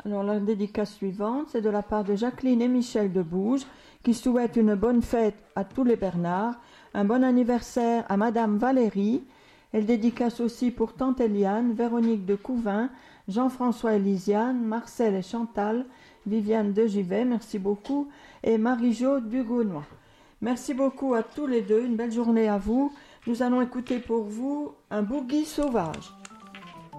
Alors la dédicace suivante, c'est de la part de Jacqueline et Michel de Bouge, qui souhaitent une bonne fête à tous les Bernards, un bon anniversaire à Madame Valérie. Elle dédicace aussi pour Tante Eliane, Véronique de Couvin, Jean-François et Lisiane, Marcel et Chantal, Viviane de Givet, merci beaucoup, et Marie-Jo Dugonois. Merci beaucoup à tous les deux, une belle journée à vous. Nous allons écouter pour vous un boogie sauvage.